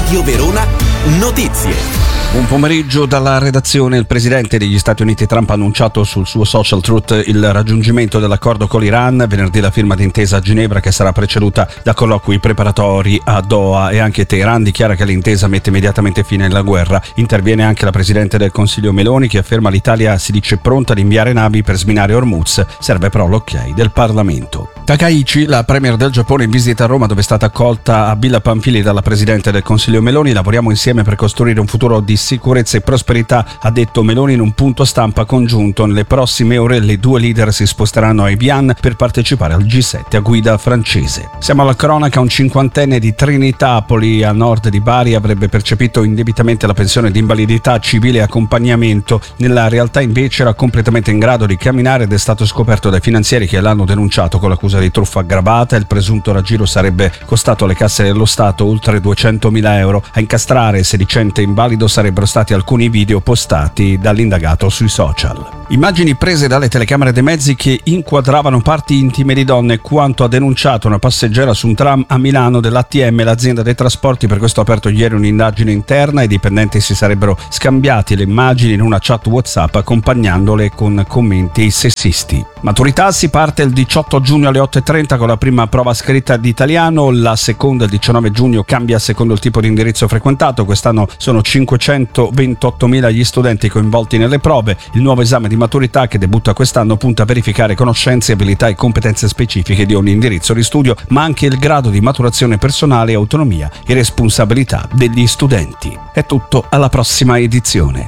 Radio Verona Notizie. Buon pomeriggio dalla redazione. Il presidente degli Stati Uniti Trump ha annunciato sul suo social Truth il raggiungimento dell'accordo con l'Iran. Venerdì la firma d'intesa a Ginevra, che sarà preceduta da colloqui preparatori a Doha, e anche Teheran dichiara che l'intesa mette immediatamente fine alla guerra. Interviene anche la presidente del Consiglio Meloni, che afferma l'Italia si dice pronta ad inviare navi per sminare Hormuz, serve però l'ok del Parlamento. Takaichi, la premier del Giappone, in visita a Roma, dove è stata accolta a Villa Pamphili dalla presidente del Consiglio Meloni. Lavoriamo insieme per costruire un futuro di sicurezza e prosperità, ha detto Meloni in un punto stampa congiunto. Nelle prossime ore le due leader si sposteranno a Evian per partecipare al G7 a guida francese. Siamo alla cronaca. Un cinquantenne di Trinitapoli, a nord di Bari, avrebbe percepito indebitamente la pensione di invalidità civile e accompagnamento. Nella realtà invece era completamente in grado di camminare ed è stato scoperto dai finanzieri, che l'hanno denunciato con l'accusa di truffa aggravata. Il presunto raggiro sarebbe costato alle casse dello Stato oltre 200.000 euro. A incastrare il sedicente invalido sarebbero stati alcuni video postati dall'indagato sui social. Immagini prese dalle telecamere dei mezzi che inquadravano parti intime di donne, quanto ha denunciato una passeggera su un tram a Milano dell'ATM. L'azienda dei trasporti per questo ha aperto ieri un'indagine interna. I dipendenti si sarebbero scambiati le immagini in una chat WhatsApp, accompagnandole con commenti sessisti. Maturità, si parte il 18 giugno alle 8:30 con la prima prova scritta di italiano. La seconda il 19 giugno cambia secondo il tipo di indirizzo frequentato. Quest'anno sono 528.000 gli studenti coinvolti nelle prove. Il nuovo esame di maturità, che debutta quest'anno, punta a verificare conoscenze, abilità e competenze specifiche di ogni indirizzo di studio, ma anche il grado di maturazione personale, autonomia e responsabilità degli studenti. È tutto, alla prossima edizione.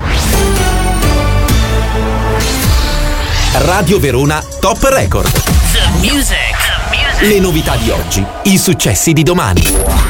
Radio Verona Top Record. The music. Le novità di oggi, i successi di domani.